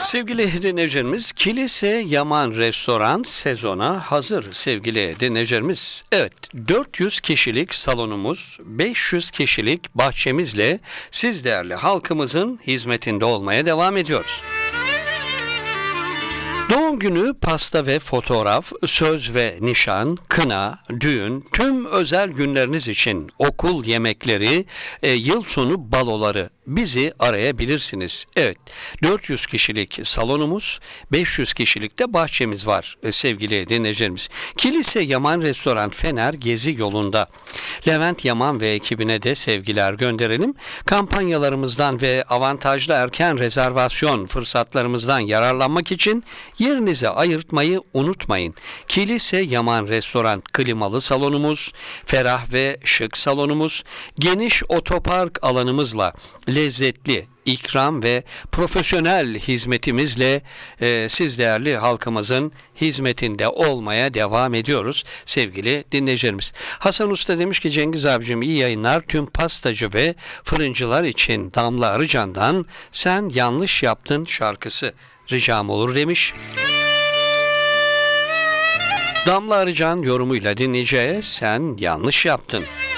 Sevgili dinleyicilerimiz, Kilise Yaman Restoran sezona hazır sevgili dinleyicilerimiz. Evet, 400 kişilik salonumuz, 500 kişilik bahçemizle siz değerli halkımızın hizmetinde olmaya devam ediyoruz. Doğum günü, pasta ve fotoğraf, söz ve nişan, kına, düğün, tüm özel günleriniz için okul yemekleri, yıl sonu baloları bizi arayabilirsiniz. Evet, 400 kişilik salonumuz, 500 kişilik de bahçemiz var sevgili dinleyicilerimiz. Kilise Yaman Restoran Fener Gezi yolunda. Levent Yaman ve ekibine de sevgiler gönderelim. Kampanyalarımızdan ve avantajlı erken rezervasyon fırsatlarımızdan yararlanmak için yerinizi ayırtmayı unutmayın. Kilise Yaman Restoran klimalı salonumuz, ferah ve şık salonumuz, geniş otopark alanımızla lezzetli ikram ve profesyonel hizmetimizle siz değerli halkımızın hizmetinde olmaya devam ediyoruz sevgili dinleyicilerimiz. Hasan Usta demiş ki Cengiz abicim iyi yayınlar, tüm pastacı ve fırıncılar için Damla Arıcan'dan Sen Yanlış Yaptın şarkısı ricam olur demiş. Damla Arıcan yorumuyla dinleyeceğiz Sen Yanlış Yaptın.